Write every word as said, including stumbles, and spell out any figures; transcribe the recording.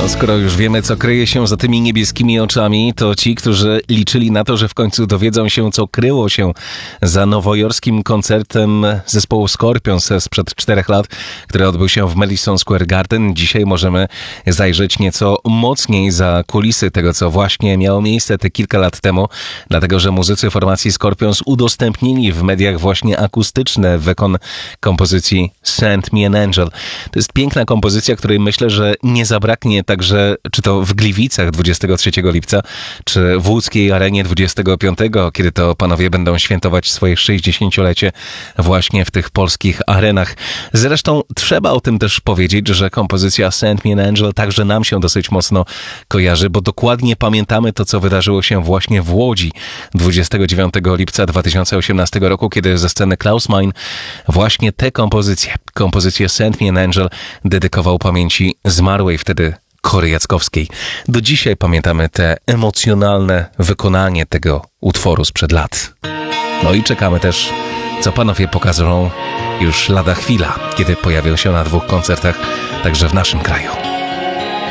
No, skoro już wiemy, co kryje się za tymi niebieskimi oczami, to ci, którzy liczyli na to, że w końcu dowiedzą się, co kryło się za nowojorskim koncertem zespołu Scorpions sprzed czterech lat, który odbył się w Madison Square Garden, dzisiaj możemy zajrzeć nieco mocniej za kulisy tego, co właśnie miało miejsce te kilka lat temu, dlatego że muzycy formacji Scorpions udostępnili w mediach właśnie akustyczne wykon kompozycji Send Me an Angel. To jest piękna kompozycja, której myślę, że nie zabraknie także, czy to w Gliwicach dwudziestego trzeciego lipca, czy w łódzkiej arenie dwudziestego piątego, kiedy to panowie będą świętować swoje sześćdziesięciolecie właśnie w tych polskich arenach. Zresztą trzeba o tym też powiedzieć, że kompozycja Send Me an Angel także nam się dosyć mocno kojarzy, bo dokładnie pamiętamy to, co wydarzyło się właśnie w Łodzi dwudziestego dziewiątego lipca dwa tysiące osiemnastego roku, kiedy ze sceny Klaus Meine właśnie tę kompozycję, kompozycję Send Me an Angel dedykował pamięci zmarłej wtedy Kory Jackowskiej. Do dzisiaj pamiętamy te emocjonalne wykonanie tego utworu sprzed lat. No i czekamy też, co panowie pokażą już lada chwila, kiedy pojawią się na dwóch koncertach także w naszym kraju.